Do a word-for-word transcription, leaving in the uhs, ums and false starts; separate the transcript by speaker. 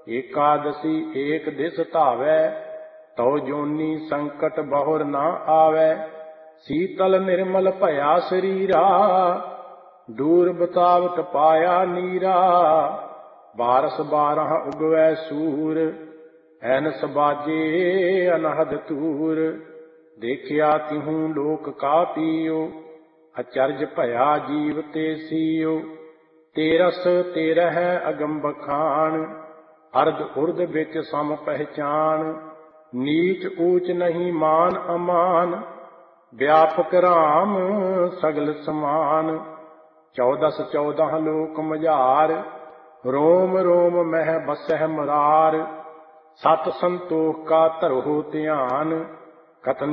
Speaker 1: एकादशी एक दिस धावै, तौ जोनी संकट बहुर ना आवै। शीतल निर्मल भया शरीरा, दूर बतावट पाया नीरा। बारस बारह उगवै सूर, ऐनस बाजे अनहद तूर। देखिया तिहूं लोक का पीओ, अचरज भया जीव ते सीओ। तेरस तेरह अगम बखान, अर्ध उर्ध बिच सम पहचान। नीच ऊच नहीं मान अमान, व्यापक राम सगल समान। चौदस चौदह लोक मझार, रोम रोम मह बसह मरार। सत संतोख का धरो ध्यान, कथन